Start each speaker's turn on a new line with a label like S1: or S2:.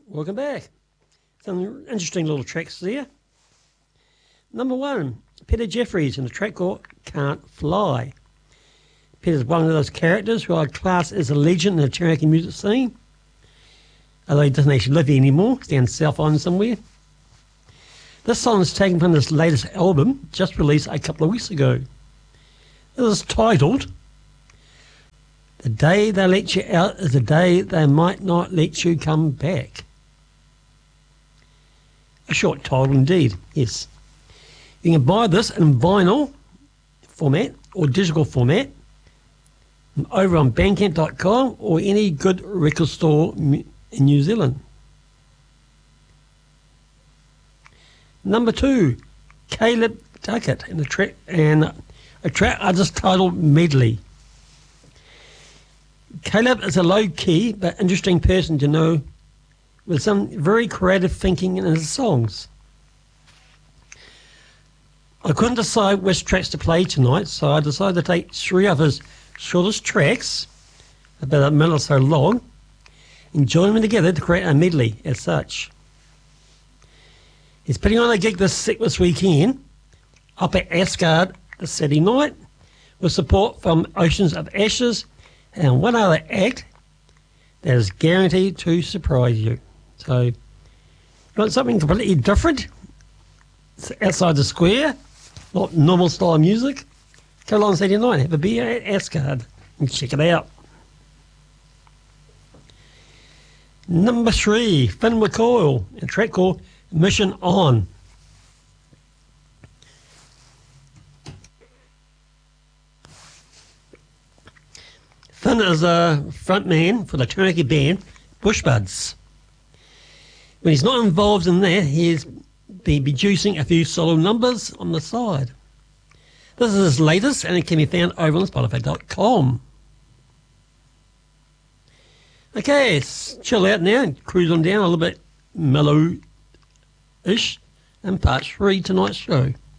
S1: Welcome back. Some interesting little tracks there. Number 1, Peter Jeffries in the track called Can't Fly. Peter's one of those characters who I'd class as a legend in the Taranaki music scene, although he doesn't actually live here anymore. He's down South Island somewhere. This song is taken from his latest album, just released a couple of weeks ago. It is titled The Day They Let You Out Is the Day They Might Not Let You Come Back. A short title indeed, yes. You can buy this in vinyl format or digital format over on bandcamp.com or any good record store in New Zealand. Number 2, Caleb Tuckett in a track I just titled Medley. Caleb is a low-key but interesting person to know, with some very creative thinking in his songs. I couldn't decide which tracks to play tonight, so I decided to take 3 of his shortest tracks, about a minute or so long, and join them together to create a medley as such. He's putting on a gig this weekend up at Asgard this Saturday night, with support from Oceans of Ashes and one other act that is guaranteed to surprise you. So, you want something completely different? It's outside the square, not normal style music? Go along Saturday night, have a beer at Asgard and check it out. Number 3, Finn McCoyle, a track called Mission On. Finn is a frontman for the Taranaki band Bushbuds. When he's not involved in that, he's been producing a few solo numbers on the side. This is his latest, and it can be found over on Spotify.com. Okay, let's chill out now and cruise on down a little bit mellow-ish in part 3 tonight's show.